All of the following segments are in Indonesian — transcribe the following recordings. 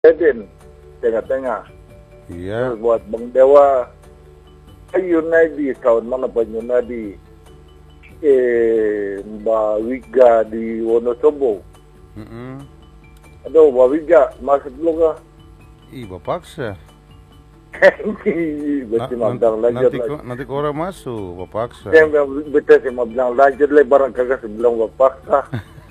Edin tengah-tengah. Iya. Terus buat Bang Dewa, Yunadi, tahun mana Pak Yunadi? Mbak Wiga di Wonosobo. Aduh, Mbak Wiga, masuk dulu kah? Ih, bapaksa. Berarti bilang lanjut lagi. Nanti kau orang masuk, bapaksa. Saya mau bilang lanjut lagi, barang kagak sebelum bapaksa.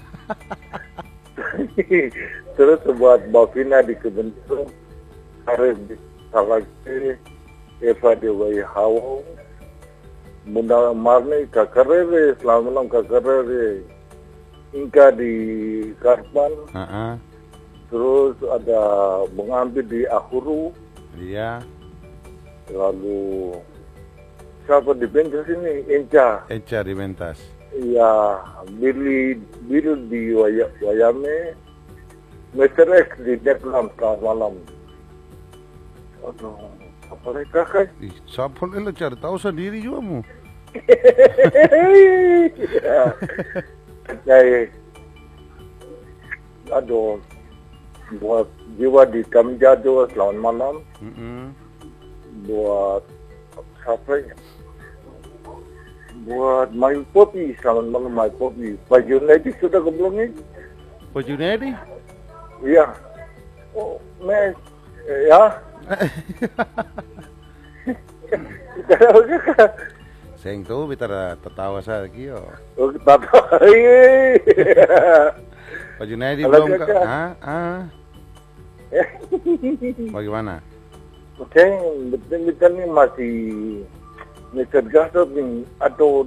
Terus buat Mbak Vina di Kebentuk, Harus di Salaki, Eva di Waihawo, Bunda Marni Kakarere, selamat malam Kakarere, Inka di Karpan, terus ada Bung Ambi di Ahuru, iya, lalu siapa di Bentas ini? Enca di Mentas. Iya, Billy di Wayame, Mr. X di Deklam, selamat malam. Aduh, apa lagi kakak? Ih, siapa lo cari tahu sendiri juga mu. Aduh, buat jiwa di Kamjado, selamat malam. Buat siapa ya? Buat My Poppy, selamat malam My Poppy. Pak Junedi sudah ke belum nih? Pak Junedi? Iya. Oh, mes, ya. Seng tu bicara tertawa saya kio. Oh, tahu. Pak Junedi belum ke? Bagaimana? Oke, betul ni masih Mr. Gatot ni, aduh,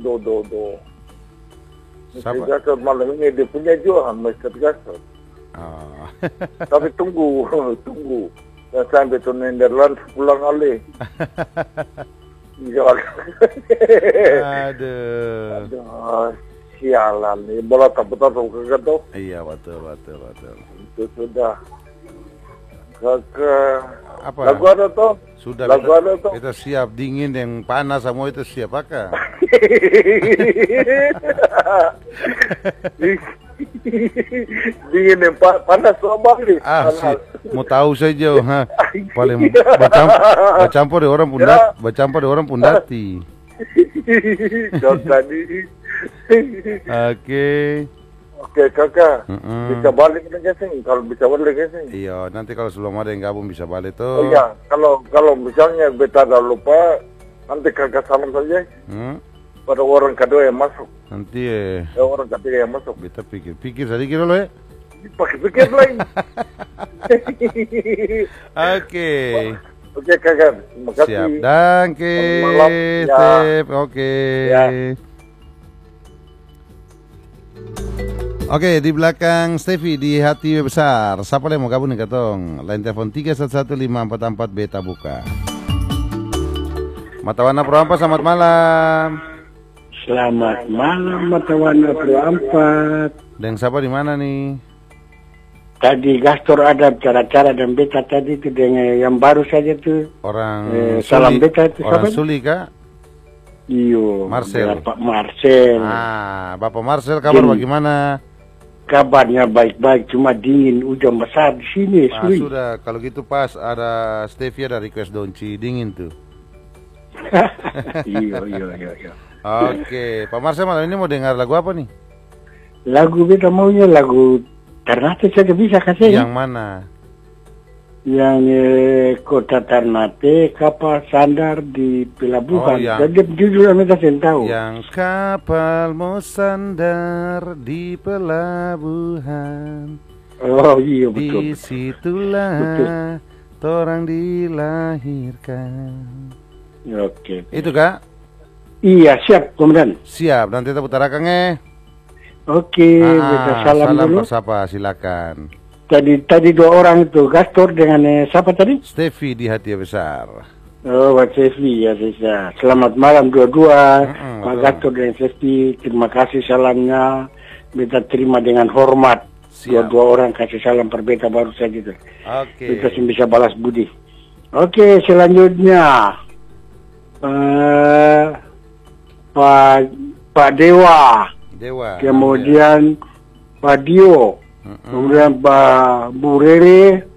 Mr. Gatot malam ini dia punya juga Mr. Gatot. Oh. Tapi tunggu. Dan sampai tu Netherlands pulang alih. Aduh, sialan ni. Bola tak betul kagak tu. Iya, betul. Itu sudah. Kakak. Apa? Lagu ada tu? Sudah. Lagu ada tu? Kita siap, dingin yang panas semua itu siap pakai. Dingin yang panas sama ni. Mau tahu saja, ha. Paling bercampur di orang pundati. Tadi. Oke, kakak. Bisa balik lagi sih. Kalau bisa balik lagi sih. Iya, nanti kalau sebelum ada yang gabung bisa balik tuh. Oh iya, kalau misalnya beta dah lupa, nanti kakak salam saja. Pada orang kedua yang masuk. Nanti orang ketiga yang masuk. Kita pikir sedikit dulu ya. Pakai pikir lain. Oke kakak, terima kasih. Siap, danke. Step, oke. Ya. Oke, di belakang Steffi di hati besar. Siapa yang mau gabung nih katong? Line telepon 311544 beta buka. Matawana Pro Ampat, selamat malam. Selamat malam Matawana Pro Ampat. Dan siapa di mana nih? Tadi Gastor ada cara-cara dan beta tadi itu dengan yang baru saja tuh. Orang salam beta itu orang siapa? Suli kah? Iyo, Marcel. Bapak Marcel. Bapak Marcel, kabar bagaimana? Kabarnya baik-baik, cuma dingin, hujan besar di sini. Sudah, kalau gitu pas ada Stevia ada request donci dingin tuh. Iya. Oke, Pak Marcel malam ini mau dengar lagu apa nih? Lagu beta maunya lagu Ternate saja bisa kasih. Yang mana? Yang kota Ternate, kapal sandar di pelabuhan. Jadi judulnya kita tahu. Yang kapal mau sandar di pelabuhan. Oh iya betul. Disitulah orang dilahirkan. Oke. Itu kak? Iya siap komandan. Siap, nanti kita putarakan Oke, kita salam dulu. Bersapa, silakan. Tadi dua orang itu, Gastor dengan siapa tadi? Steffi di hati besar. Oh, Pak Steffi ya bisa. Selamat malam dua-dua. Pak Gastor dan Steffi, terima kasih salamnya. Beta terima dengan hormat. Dua-dua orang kasih salam perbeta baru saja itu. Oke. Kita bisa balas budi. Oke, selanjutnya Pak Dewa. Kemudian Pak Dio, kemudian Pak Bu Rere,